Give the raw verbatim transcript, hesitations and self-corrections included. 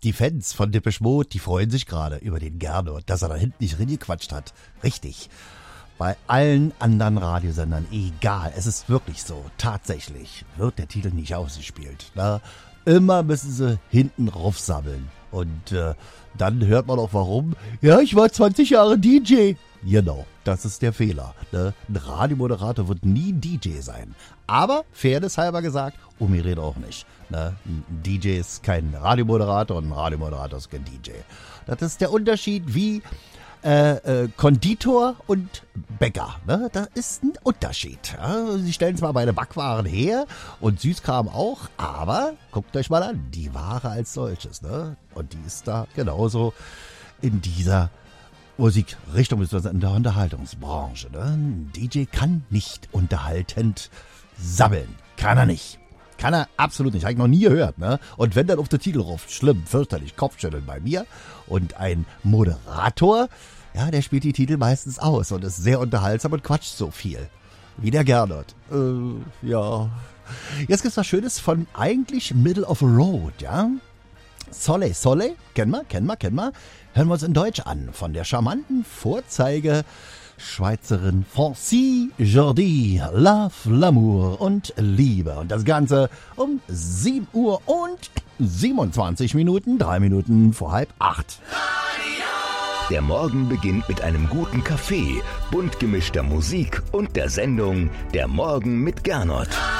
Die Fans von Depeche Mode, die freuen sich gerade über den Gernot, dass er da hinten nicht reingequatscht hat. Richtig. Bei allen anderen Radiosendern, egal, es ist wirklich so, tatsächlich wird der Titel nicht ausgespielt. Ne? Immer müssen sie hinten raufsammeln. Und äh, dann hört man auch warum. Ja, ich war zwanzig Jahre D J. Genau, das ist der Fehler. Ne? Ein Radiomoderator wird nie D J sein. Aber, fairness halber gesagt, umgedreht auch nicht. Ne? Ein D J ist kein Radiomoderator und ein Radiomoderator ist kein D J. Das ist der Unterschied wie äh, äh, Konditor und Bäcker. Ne? Das ist ein Unterschied. Ja? Sie stellen zwar beide Backwaren her und Süßkram auch, aber guckt euch mal an, die Ware als solches. Ne? Und die ist da genauso in dieser Musikrichtung, beziehungsweise in der Unterhaltungsbranche. Ne? Ein D J kann nicht unterhaltend sabbeln. Kann er nicht. Kann er absolut nicht. Habe ich noch nie gehört. Ne? Und wenn dann auf der Titel ruft, schlimm, fürchterlich, Kopfschütteln bei mir. Und ein Moderator, ja, der spielt die Titel meistens aus und ist sehr unterhaltsam und quatscht so viel. Wie der Gernot. Äh, ja. Jetzt gibt's was Schönes von eigentlich Middle of the Road, ja. Soleil, Soleil, kennen wir, kennen wir, kennen wir. Hören wir uns in Deutsch an. Von der charmanten Vorzeige Schweizerin Francie Jordi, Love, L'amour und Liebe. Und das Ganze um sieben Uhr und siebenundzwanzig Minuten, drei Minuten vor halb acht. Der Morgen beginnt mit einem guten Kaffee, bunt gemischter Musik und der Sendung Der Morgen mit Gernot.